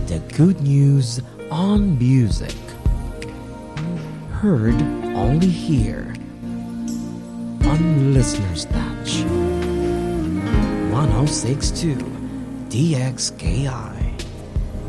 The good news on music. Heard only here on Listener's Touch. 1062 DXKI.